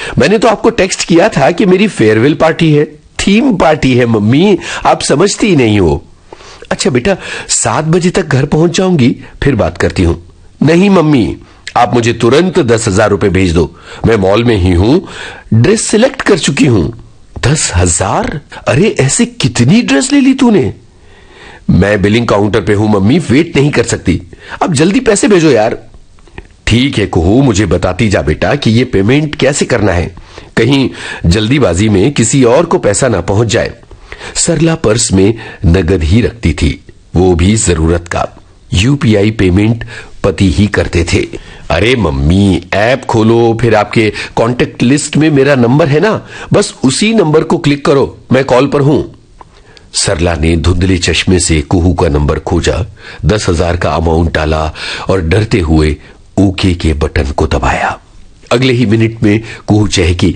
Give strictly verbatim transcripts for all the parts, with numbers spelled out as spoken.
मैंने तो आपको टेक्स्ट किया था कि मेरी फेयरवेल पार्टी है, थीम पार्टी है मम्मी, आप समझती ही नहीं हो। अच्छा बेटा, सात बजे तक घर पहुंच जाऊंगी, फिर बात करती हूं। नहीं मम्मी, आप मुझे तुरंत दस हजार रुपए भेज दो, मैं मॉल में ही हूं, ड्रेस सिलेक्ट कर चुकी हूं। दस हजार? अरे ऐसे कितनी ड्रेस ले ली तूने? मैं बिलिंग काउंटर पे हूं मम्मी, वेट नहीं कर सकती, अब जल्दी पैसे भेजो यार। ठीक है कुहू, मुझे बताती जा बेटा कि ये पेमेंट कैसे करना है, कहीं जल्दीबाजी में किसी और को पैसा ना पहुंच जाए। सरला पर्स में नगद ही रखती थी, वो भी जरूरत का। यूपीआई पेमेंट पति ही करते थे। अरे मम्मी, ऐप खोलो, फिर आपके कांटेक्ट लिस्ट में मेरा नंबर है ना, बस उसी नंबर को क्लिक करो, मैं कॉल पर हूं। सरला ने धुंधले चश्मे से कुहू का नंबर खोजा, दस हजार का अमाउंट डाला और डरते हुए ओके के बटन को दबाया। अगले ही मिनट में कुहू चहकी,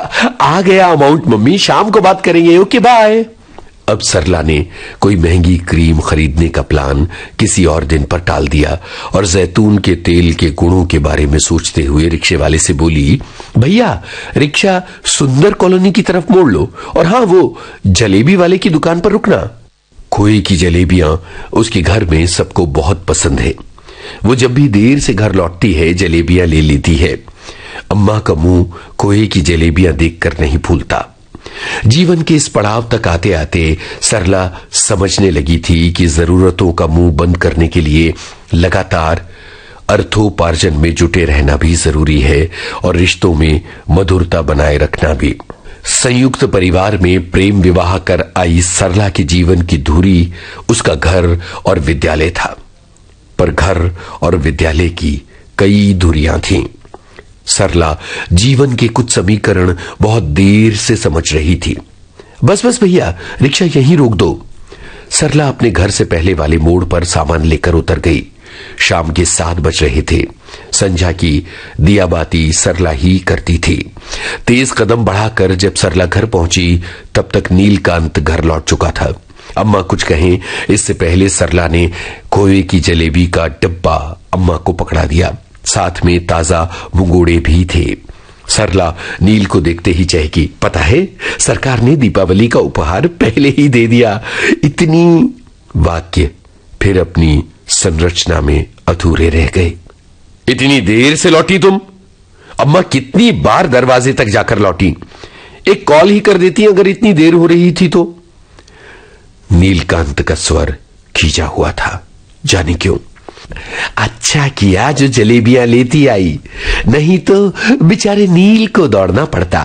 आ गया अमाउंट मम्मी, शाम को बात करेंगे, ओके बाय। अब सरला ने कोई महंगी क्रीम खरीदने का प्लान किसी और दिन पर टाल दिया और जैतून के तेल के गुणों के बारे में सोचते हुए रिक्शे वाले से बोली, भैया रिक्शा सुंदर कॉलोनी की तरफ मोड़ लो और हाँ, वो जलेबी वाले की दुकान पर रुकना। खोए की जलेबियां उसके घर में सबको बहुत पसंद है। वो जब भी देर से घर लौटती है जलेबियां ले लेती है। अम्मा का मुंह खोए की जलेबियां देखकर नहीं फूलता। जीवन के इस पड़ाव तक आते आते सरला समझने लगी थी कि जरूरतों का मुंह बंद करने के लिए लगातार अर्थोपार्जन में जुटे रहना भी जरूरी है और रिश्तों में मधुरता बनाए रखना भी। संयुक्त परिवार में प्रेम विवाह कर आई सरला के जीवन की धुरी उसका घर और विद्यालय था, पर घर और विद्यालय की कई धुरियां थीं। सरला जीवन के कुछ समीकरण बहुत देर से समझ रही थी। बस बस भैया, रिक्शा यहीं रोक दो। सरला अपने घर से पहले वाले मोड़ पर सामान लेकर उतर गई। शाम के सात बज रहे थे। संध्या की दियाबाती सरला ही करती थी। तेज कदम बढ़ाकर जब सरला घर पहुंची तब तक नीलकांत घर लौट चुका था। अम्मा कुछ कहें इससे पहले सरला ने खोए की जलेबी का डब्बा अम्मा को पकड़ा दिया, साथ में ताजा मुंगोड़े भी थे। सरला नील को देखते ही चहकी, पता है सरकार ने दीपावली का उपहार पहले ही दे दिया। इतनी वाक्य फिर अपनी संरचना में अधूरे रह गए। इतनी देर से लौटी तुम? अम्मा कितनी बार दरवाजे तक जाकर लौटी, एक कॉल ही कर देती अगर इतनी देर हो रही थी तो। नीलकांत का स्वर खींचा हुआ था, जाने क्यों। अच्छा किया जो जलेबियां लेती आई, नहीं तो बेचारे नील को दौड़ना पड़ता।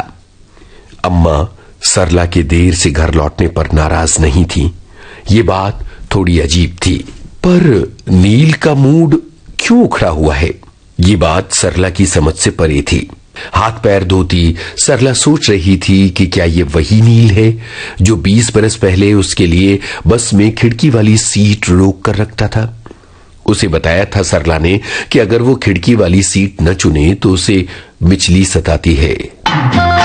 अम्मा सरला के देर से घर लौटने पर नाराज नहीं थी। ये बात थोड़ी अजीब थी, पर नील का मूड क्यों उखड़ा हुआ है, ये बात सरला की समझ से परे थी। हाथ पैर धोती सरला सोच रही थी कि क्या ये वही नील है जो बीस बरस पहले उसके लिए बस में खिड़की वाली सीट रोक कर रखता था। उसे बताया था सरला ने कि अगर वो खिड़की वाली सीट न चुने तो उसे मिचली सताती है।